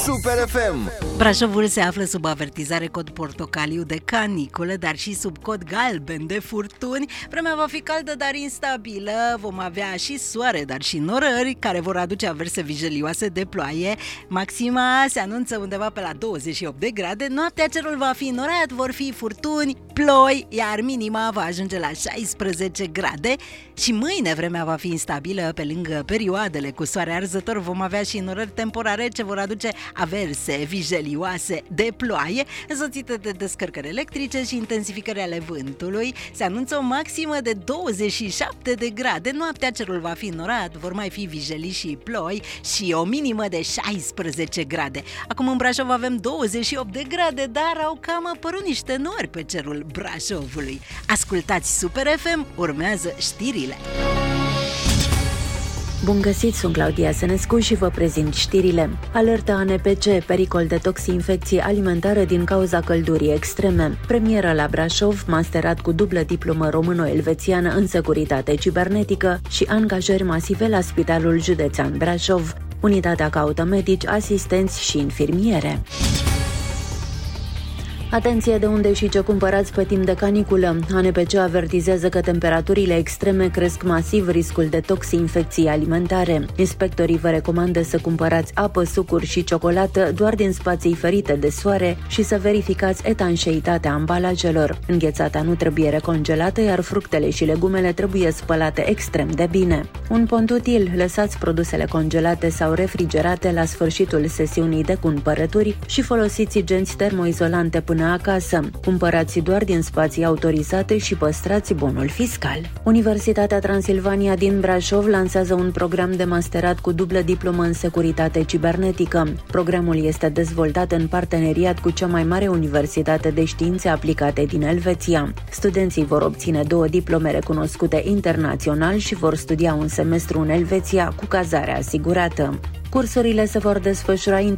Super FM. Brașovul se află sub avertizare cod portocaliu de caniculă, dar și sub cod galben de furtuni. Vremea va fi caldă, dar instabilă. Vom avea și soare, dar și norări, care vor aduce averse vijelioase de ploaie. Maxima se anunță undeva pe la 28 de grade. Noaptea cerul va fi norat, vor fi furtuni, ploi, iar minima va ajunge la 16 grade. Și mâine vremea va fi instabilă. Pe lângă perioadele cu soare arzător vom avea și norări temporare ce vor aduce averse vijelioase de ploaie, însoțite de descărcări electrice și intensificări ale vântului. Se anunță o maximă de 27 de grade. Noaptea cerul va fi norat, vor mai fi vijelii și ploi și o minimă de 16 grade. Acum în Brașov avem 28 de grade, dar au cam apărut niște nori pe cerul Brașovului. Ascultați Super FM, urmează știrile. Bun găsit, sunt Claudia Sănescu și vă prezint știrile. Alertă ANPC, pericol de toxinfecție alimentară din cauza căldurii extreme. Premieră la Brașov, masterat cu dublă diplomă româno-elvețiană în securitate cibernetică și angajări masive la Spitalul Județean Brașov. Unitatea caută medici, asistenți și infirmiere. Atenție de unde și ce cumpărați pe timp de caniculă. ANPC avertizează că temperaturile extreme cresc masiv riscul de toxinfecții alimentare. Inspectorii vă recomandă să cumpărați apă, sucuri și ciocolată doar din spații ferite de soare și să verificați etanșeitatea ambalajelor. Înghețata nu trebuie recongelată, iar fructele și legumele trebuie spălate extrem de bine. Un pont util: lăsați produsele congelate sau refrigerate la sfârșitul sesiunii de cumpărături și folosiți genți termoizolante până acasă. Cumpărați doar din spații autorizate și păstrați bonul fiscal. Universitatea Transilvania din Brașov lansează un program de masterat cu dublă diplomă în securitate cibernetică. Programul este dezvoltat în parteneriat cu cea mai mare universitate de științe aplicate din Elveția. Studenții vor obține 2 diplome recunoscute internațional și vor studia un semestru în Elveția cu cazare asigurată. Cursurile se vor desfășura